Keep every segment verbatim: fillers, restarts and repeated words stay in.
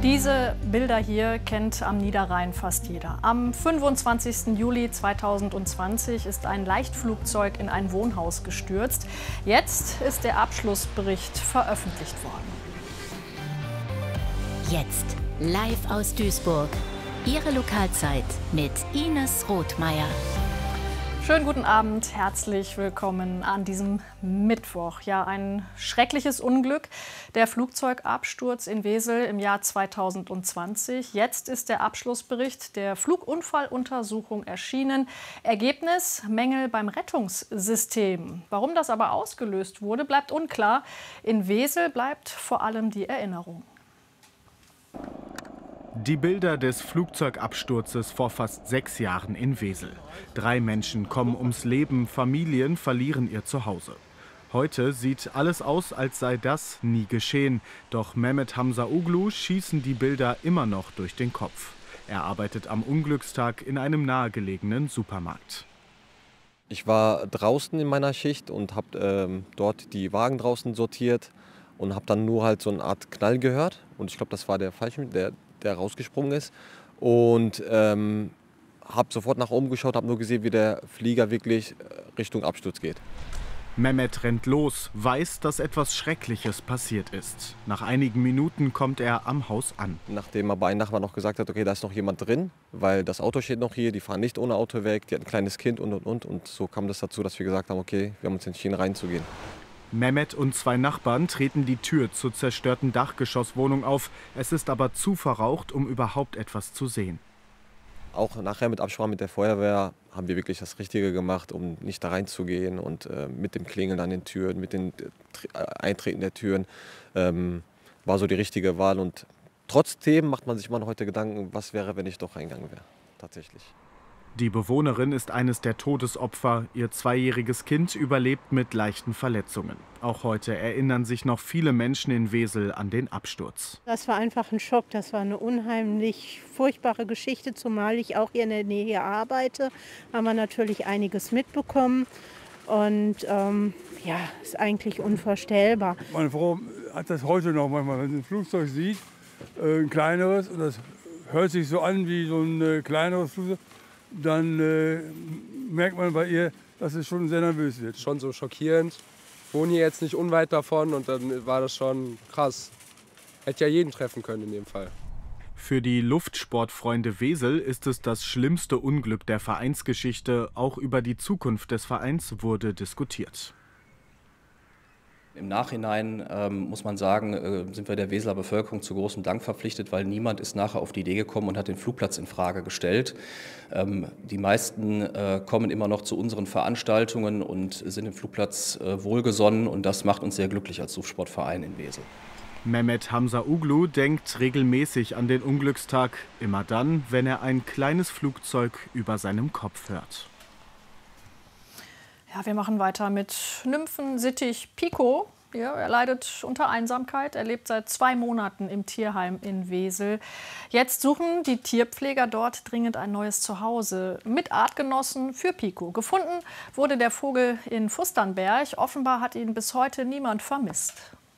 Diese Bilder hier kennt am Niederrhein fast jeder. Am fünfundzwanzigsten Juli zweitausendzwanzig ist ein Leichtflugzeug in ein Wohnhaus gestürzt. Jetzt ist der Abschlussbericht veröffentlicht worden. Jetzt live aus Duisburg. Ihre Lokalzeit mit Ines Rothmeier. Schönen guten Abend, herzlich willkommen an diesem Mittwoch. Ja, ein schreckliches Unglück, der Flugzeugabsturz in Wesel im Jahr zweitausendzwanzig. Jetzt ist der Abschlussbericht der Flugunfalluntersuchung erschienen. Ergebnis: Mängel beim Rettungssystem. Warum das aber ausgelöst wurde, bleibt unklar. In Wesel bleibt vor allem die Erinnerung. Die Bilder des Flugzeugabsturzes vor fast sechs Jahren in Wesel. Drei Menschen kommen ums Leben, Familien verlieren ihr Zuhause. Heute sieht alles aus, als sei das nie geschehen. Doch Mehmet Hamzaoğlu schießen die Bilder immer noch durch den Kopf. Er arbeitet am Unglückstag in einem nahegelegenen Supermarkt. Ich war draußen in meiner Schicht und habe ähm, dort die Wagen draußen sortiert und habe dann nur halt so eine Art Knall gehört. Und ich glaube, das war der Fallschirm, der der rausgesprungen ist, und ähm, habe sofort nach oben geschaut, habe nur gesehen, wie der Flieger wirklich Richtung Absturz geht. Mehmet rennt los, weiß, dass etwas Schreckliches passiert ist. Nach einigen Minuten kommt er am Haus an. Nachdem aber ein Nachbar noch gesagt hat, okay, da ist noch jemand drin, weil das Auto steht noch hier, die fahren nicht ohne Auto weg, die hat ein kleines Kind und und und. Und so kam das dazu, dass wir gesagt haben, okay, wir haben uns entschieden reinzugehen. Mehmet und zwei Nachbarn treten die Tür zur zerstörten Dachgeschosswohnung auf. Es ist aber zu verraucht, um überhaupt etwas zu sehen. Auch nachher mit Absprache mit der Feuerwehr haben wir wirklich das Richtige gemacht, um nicht da reinzugehen. Und äh, mit dem Klingeln an den Türen, mit dem äh, Eintreten der Türen, ähm, war so die richtige Wahl. Und trotzdem macht man sich immer noch heute Gedanken, was wäre, wenn ich doch reingegangen wäre, tatsächlich. Die Bewohnerin ist eines der Todesopfer. Ihr zweijähriges Kind überlebt mit leichten Verletzungen. Auch heute erinnern sich noch viele Menschen in Wesel an den Absturz. Das war einfach ein Schock. Das war eine unheimlich furchtbare Geschichte. Zumal ich auch hier in der Nähe arbeite, haben wir natürlich einiges mitbekommen. Und ähm, ja, ist eigentlich unvorstellbar. Meine Frau hat das heute noch manchmal, wenn sie ein Flugzeug sieht, äh, ein kleineres, und das hört sich so an wie so ein äh, kleineres Flugzeug, dann äh, merkt man bei ihr, dass es schon sehr nervös wird. Schon so schockierend. Ich wohne hier jetzt nicht unweit davon und dann war das schon krass. Hätte ja jeden treffen können in dem Fall. Für die Luftsportfreunde Wesel ist es das schlimmste Unglück der Vereinsgeschichte. Auch über die Zukunft des Vereins wurde diskutiert. Im Nachhinein ähm, muss man sagen, äh, sind wir der Weseler Bevölkerung zu großem Dank verpflichtet, weil niemand ist nachher auf die Idee gekommen und hat den Flugplatz in Frage gestellt. Ähm, die meisten äh, kommen immer noch zu unseren Veranstaltungen und sind dem Flugplatz äh, wohlgesonnen, und das macht uns sehr glücklich als Luftsportverein in Wesel. Mehmet Hamzaoğlu denkt regelmäßig an den Unglückstag, immer dann, wenn er ein kleines Flugzeug über seinem Kopf hört. Ja, wir machen weiter mit Nymphensittich Pico. Ja, er leidet unter Einsamkeit. Er lebt seit zwei Monaten im Tierheim in Wesel. Jetzt suchen die Tierpfleger dort dringend ein neues Zuhause mit Artgenossen für Pico. Gefunden wurde der Vogel in Fusternberg. Offenbar hat ihn bis heute niemand vermisst.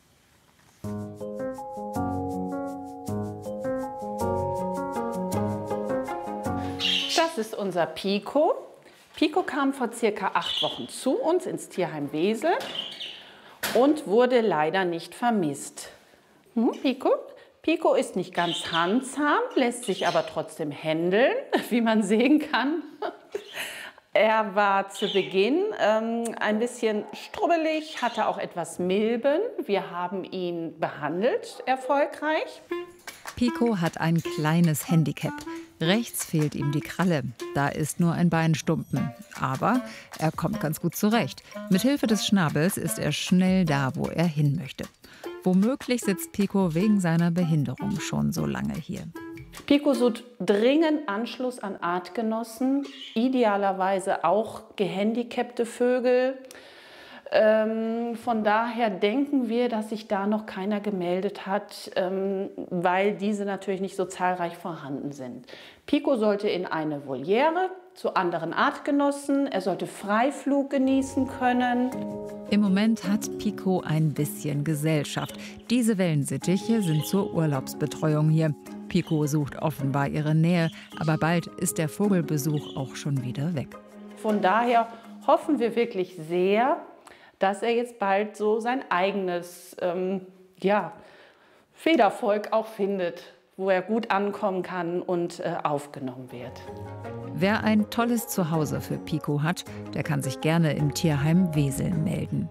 Das ist unser Pico. Pico kam vor circa acht Wochen zu uns ins Tierheim Wesel und wurde leider nicht vermisst. Hm, Pico? Pico ist nicht ganz handzahm, lässt sich aber trotzdem händeln, wie man sehen kann. Er war zu Beginn ähm, ein bisschen strubbelig, hatte auch etwas Milben. Wir haben ihn behandelt, erfolgreich. Pico hat ein kleines Handicap. Rechts fehlt ihm die Kralle, da ist nur ein Beinstumpen. Aber er kommt ganz gut zurecht. Mit Hilfe des Schnabels ist er schnell da, wo er hin möchte. Womöglich sitzt Pico wegen seiner Behinderung schon so lange hier. Pico sucht dringend Anschluss an Artgenossen, idealerweise auch gehandicapte Vögel. Ähm, von daher denken wir, dass sich da noch keiner gemeldet hat, ähm, weil diese natürlich nicht so zahlreich vorhanden sind. Pico sollte in eine Voliere zu anderen Artgenossen. Er sollte Freiflug genießen können. Im Moment hat Pico ein bisschen Gesellschaft. Diese Wellensittiche sind zur Urlaubsbetreuung hier. Pico sucht offenbar ihre Nähe, aber bald ist der Vogelbesuch auch schon wieder weg. Von daher hoffen wir wirklich sehr, dass er jetzt bald so sein eigenes ähm, ja, Federvolk auch findet, wo er gut ankommen kann und äh, aufgenommen wird. Wer ein tolles Zuhause für Pico hat, der kann sich gerne im Tierheim Wesel melden.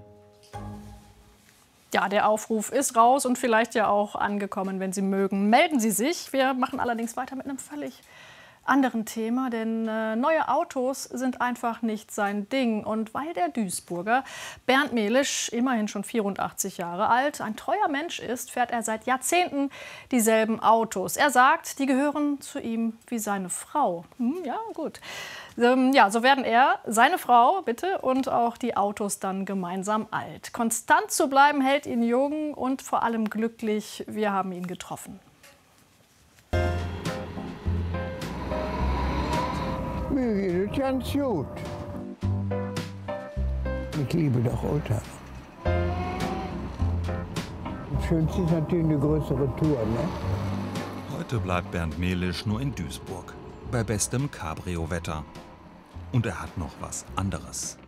Ja, der Aufruf ist raus und vielleicht ja auch angekommen, wenn Sie mögen. Melden Sie sich. Wir machen allerdings weiter mit einem völlig anderen Thema, denn äh, neue Autos sind einfach nicht sein Ding. Und weil der Duisburger Bernd Melisch, immerhin schon vierundachtzig Jahre alt, ein treuer Mensch ist, fährt er seit Jahrzehnten dieselben Autos. Er sagt, die gehören zu ihm wie seine Frau. Hm, ja, gut. Ähm, ja, so werden er, seine Frau, bitte, und auch die Autos dann gemeinsam alt. Konstant zu bleiben hält ihn jung und vor allem glücklich. Wir haben ihn getroffen. Mir geht es ganz gut. Ich liebe doch Oldtimer. Das Schönste ist natürlich eine größere Tour, ne? Heute bleibt Bernd Melisch nur in Duisburg, bei bestem Cabrio-Wetter. Und er hat noch was anderes.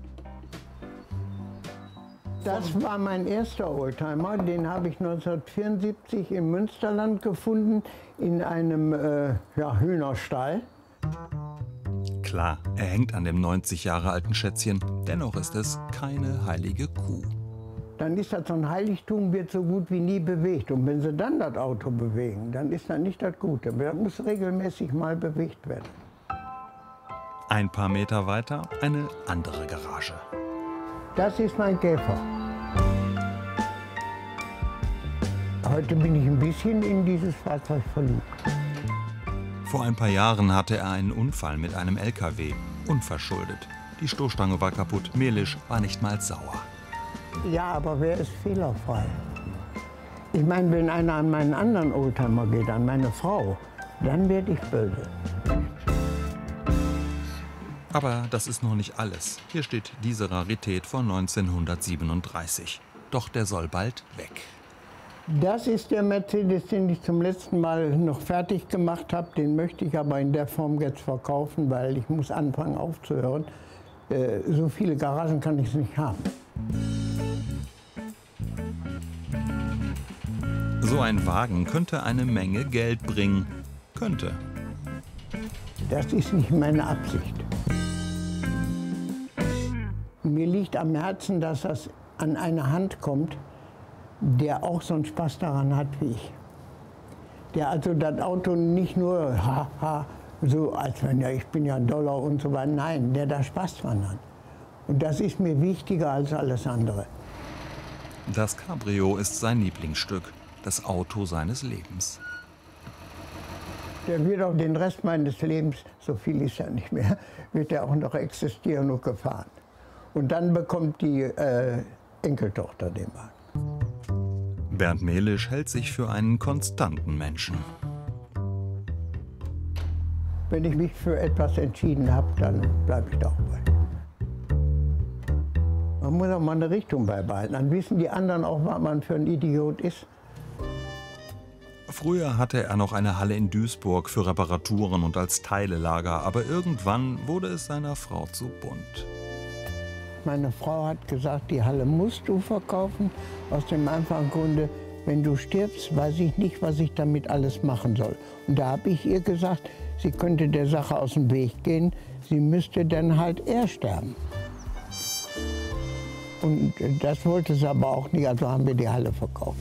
Das war mein erster Oldtimer. Den habe ich neunzehnhundertvierundsiebzig im Münsterland gefunden, in einem äh, ja, Hühnerstall. Klar, er hängt an dem neunzig Jahre alten Schätzchen, dennoch ist es keine heilige Kuh. Dann ist das so ein Heiligtum, wird so gut wie nie bewegt. Und wenn sie dann das Auto bewegen, dann ist das nicht das Gute. Das muss regelmäßig mal bewegt werden. Ein paar Meter weiter eine andere Garage. Das ist mein Käfer. Heute bin ich ein bisschen in dieses Fahrzeug verliebt. Vor ein paar Jahren hatte er einen Unfall mit einem L K W, unverschuldet. Die Stoßstange war kaputt, Melisch war nicht mal sauer. Ja, aber wer ist fehlerfrei? Ich meine, wenn einer an meinen anderen Oldtimer geht, an meine Frau, dann werde ich böse. Aber das ist noch nicht alles. Hier steht diese Rarität von neunzehnhundertsiebenunddreißig. Doch der soll bald weg. Das ist der Mercedes, den ich zum letzten Mal noch fertig gemacht habe. Den möchte ich aber in der Form jetzt verkaufen, weil ich muss anfangen aufzuhören. Äh, so viele Garagen kann ich nicht haben. So ein Wagen könnte eine Menge Geld bringen. Könnte. Das ist nicht meine Absicht. Mir liegt am Herzen, dass das an eine Hand kommt, der auch so einen Spaß daran hat wie ich. Der also das Auto nicht nur haha, so als wenn ja ich bin ja ein Dollar und so weiter, nein, der da Spaß dran hat. Und das ist mir wichtiger als alles andere. Das Cabrio ist sein Lieblingsstück, das Auto seines Lebens. Der wird auch den Rest meines Lebens, so viel ist ja nicht mehr, wird er auch noch existieren und gefahren. Und dann bekommt die äh, Enkeltochter den Wagen. Bernd Melisch hält sich für einen konstanten Menschen. Wenn ich mich für etwas entschieden habe, dann bleibe ich da auch bei. Man muss auch mal eine Richtung beibehalten. Dann wissen die anderen auch, was man für ein Idiot ist. Früher hatte er noch eine Halle in Duisburg für Reparaturen und als Teilelager, aber irgendwann wurde es seiner Frau zu bunt. Meine Frau hat gesagt, die Halle musst du verkaufen, aus dem einfachen Grunde, wenn du stirbst, weiß ich nicht, was ich damit alles machen soll. Und da habe ich ihr gesagt, sie könnte der Sache aus dem Weg gehen, sie müsste dann halt eher sterben. Und das wollte sie aber auch nicht, also haben wir die Halle verkauft.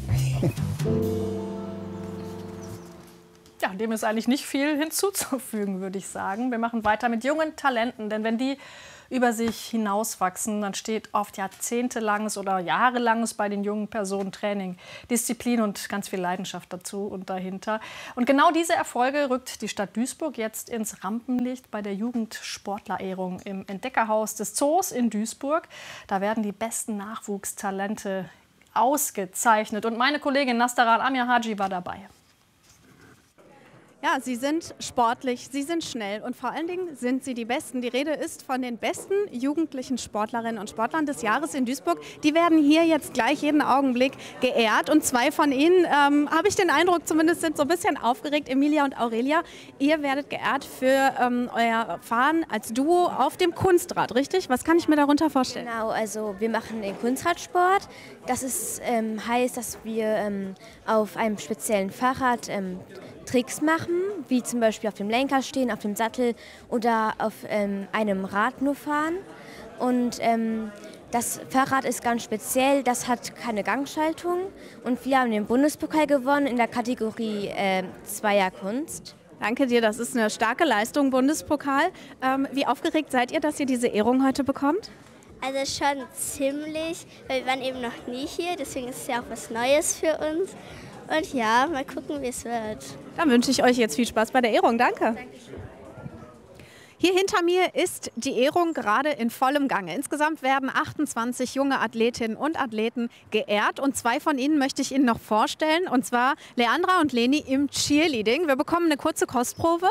Ja, dem ist eigentlich nicht viel hinzuzufügen, würde ich sagen. Wir machen weiter mit jungen Talenten, denn wenn die über sich hinauswachsen, dann steht oft jahrzehntelanges oder jahrelanges bei den jungen Personen Training, Disziplin und ganz viel Leidenschaft dazu und dahinter. Und genau diese Erfolge rückt die Stadt Duisburg jetzt ins Rampenlicht bei der Jugendsportlerehrung im Entdeckerhaus des Zoos in Duisburg. Da werden die besten Nachwuchstalente ausgezeichnet. Und meine Kollegin Nastaran Amir Haji war dabei. Ja, sie sind sportlich, sie sind schnell und vor allen Dingen sind sie die Besten. Die Rede ist von den besten jugendlichen Sportlerinnen und Sportlern des Jahres in Duisburg. Die werden hier jetzt gleich jeden Augenblick geehrt und zwei von ihnen, ähm, habe ich den Eindruck, zumindest sind so ein bisschen aufgeregt, Emilia und Aurelia. Ihr werdet geehrt für ähm, euer Fahren als Duo auf dem Kunstrad, richtig? Was kann ich mir darunter vorstellen? Genau, also wir machen den Kunstradsport. Das ist, ähm, heißt, dass wir ähm, auf einem speziellen Fahrrad ähm, Tricks machen, wie zum Beispiel auf dem Lenker stehen, auf dem Sattel oder auf ähm, einem Rad nur fahren. Und ähm, das Fahrrad ist ganz speziell, das hat keine Gangschaltung. Und wir haben den Bundespokal gewonnen in der Kategorie äh, Zweierkunst. Danke dir, das ist eine starke Leistung, Bundespokal. Ähm, wie aufgeregt seid ihr, dass ihr diese Ehrung heute bekommt? Also schon ziemlich, weil wir waren eben noch nie hier, deswegen ist es ja auch was Neues für uns. Und ja, mal gucken, wie es wird. Dann wünsche ich euch jetzt viel Spaß bei der Ehrung. Danke. Dankeschön. Hier hinter mir ist die Ehrung gerade in vollem Gange. Insgesamt werden achtundzwanzig junge Athletinnen und Athleten geehrt. Und zwei von ihnen möchte ich Ihnen noch vorstellen. Und zwar Leandra und Leni im Cheerleading. Wir bekommen eine kurze Kostprobe.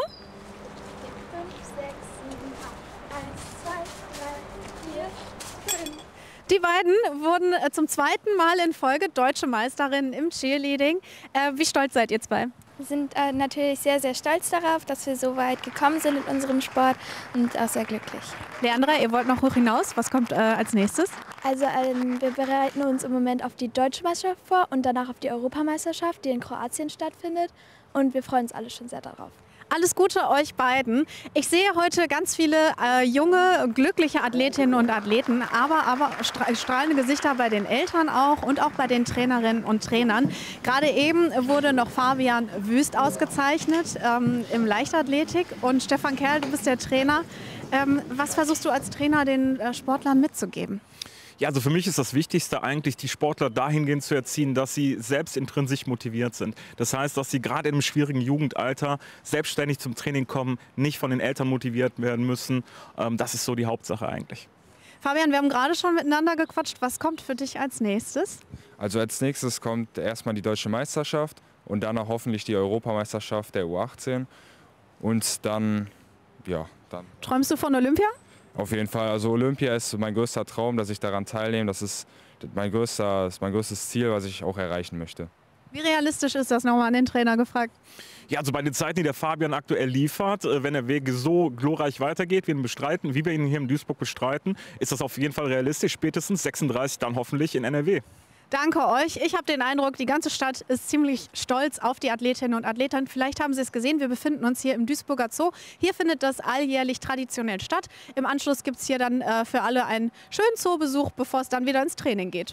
Die beiden wurden zum zweiten Mal in Folge deutsche Meisterinnen im Cheerleading. Äh, wie stolz seid ihr zwei? Wir sind äh, natürlich sehr, sehr stolz darauf, dass wir so weit gekommen sind in unserem Sport und auch sehr glücklich. Leandra, ihr wollt noch hoch hinaus. Was kommt äh, als nächstes? Also ähm, wir bereiten uns im Moment auf die Deutsche Meisterschaft vor und danach auf die Europameisterschaft, die in Kroatien stattfindet. Und wir freuen uns alle schon sehr darauf. Alles Gute euch beiden. Ich sehe heute ganz viele äh, junge, glückliche Athletinnen und Athleten, aber, aber strahlende Gesichter bei den Eltern auch und auch bei den Trainerinnen und Trainern. Gerade eben wurde noch Fabian Wüst ausgezeichnet ähm, im Leichtathletik und Stefan Kerl, du bist der Trainer. Ähm, was versuchst du als Trainer den äh, Sportlern mitzugeben? Ja, also für mich ist das Wichtigste eigentlich, die Sportler dahingehend zu erziehen, dass sie selbst intrinsisch motiviert sind. Das heißt, dass sie gerade im schwierigen Jugendalter selbstständig zum Training kommen, nicht von den Eltern motiviert werden müssen. Das ist so die Hauptsache eigentlich. Fabian, wir haben gerade schon miteinander gequatscht. Was kommt für dich als nächstes? Also als nächstes kommt erstmal die Deutsche Meisterschaft und danach hoffentlich die Europameisterschaft der U achtzehn. Und dann, ja, dann. Träumst du von Olympia? Auf jeden Fall. Also Olympia ist mein größter Traum, dass ich daran teilnehme. Das ist mein, größter, das ist mein größtes Ziel, was ich auch erreichen möchte. Wie realistisch ist das, nochmal an den Trainer gefragt? Ja, also bei den Zeiten, die der Fabian aktuell liefert, wenn der Weg so glorreich weitergeht, wir ihn bestreiten, wie wir ihn hier in Duisburg bestreiten, ist das auf jeden Fall realistisch. Spätestens sechsunddreißig dann hoffentlich in N R W. Danke euch. Ich habe den Eindruck, die ganze Stadt ist ziemlich stolz auf die Athletinnen und Athleten. Vielleicht haben Sie es gesehen, wir befinden uns hier im Duisburger Zoo. Hier findet das alljährlich traditionell statt. Im Anschluss gibt es hier dann äh, für alle einen schönen Zoobesuch, bevor es dann wieder ins Training geht.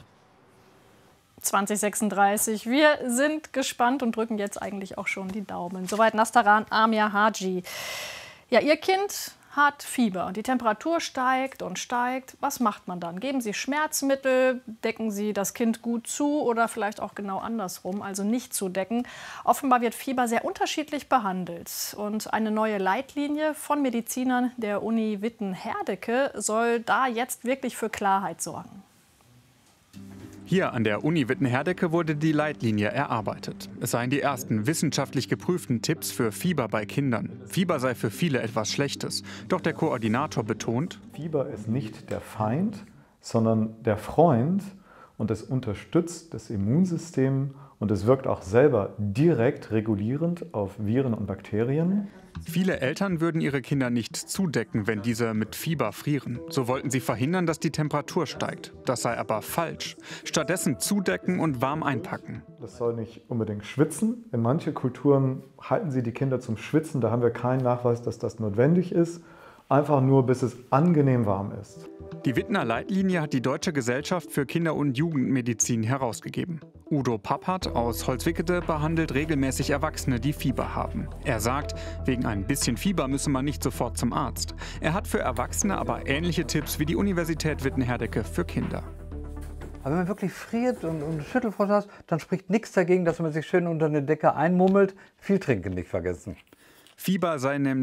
zwanzig sechsunddreißig. Wir sind gespannt und drücken jetzt eigentlich auch schon die Daumen. Soweit Nastaran Amir Haji. Ja, Ihr Kind hat Fieber. Die Temperatur steigt und steigt. Was macht man dann? Geben Sie Schmerzmittel? Decken Sie das Kind gut zu oder vielleicht auch genau andersrum, also nicht zudecken? Offenbar wird Fieber sehr unterschiedlich behandelt. Und eine neue Leitlinie von Medizinern der Uni Witten-Herdecke soll da jetzt wirklich für Klarheit sorgen. Hier an der Uni Witten-Herdecke wurde die Leitlinie erarbeitet. Es seien die ersten wissenschaftlich geprüften Tipps für Fieber bei Kindern. Fieber sei für viele etwas Schlechtes. Doch der Koordinator betont: Fieber ist nicht der Feind, sondern der Freund. Und es unterstützt das Immunsystem und es wirkt auch selber direkt regulierend auf Viren und Bakterien. Viele Eltern würden ihre Kinder nicht zudecken, wenn diese mit Fieber frieren. So wollten sie verhindern, dass die Temperatur steigt. Das sei aber falsch. Stattdessen zudecken und warm einpacken. Das soll nicht unbedingt schwitzen. In manchen Kulturen halten sie die Kinder zum Schwitzen. Da haben wir keinen Nachweis, dass das notwendig ist. Einfach nur, bis es angenehm warm ist. Die Wittner Leitlinie hat die Deutsche Gesellschaft für Kinder- und Jugendmedizin herausgegeben. Udo Pappert aus Holzwickede behandelt regelmäßig Erwachsene, die Fieber haben. Er sagt, wegen ein bisschen Fieber müsse man nicht sofort zum Arzt. Er hat für Erwachsene aber ähnliche Tipps wie die Universität Witten-Herdecke für Kinder. Aber wenn man wirklich friert und, und Schüttelfrost hat, dann spricht nichts dagegen, dass man sich schön unter eine Decke einmummelt. Viel trinken nicht vergessen. Fieber sei nämlich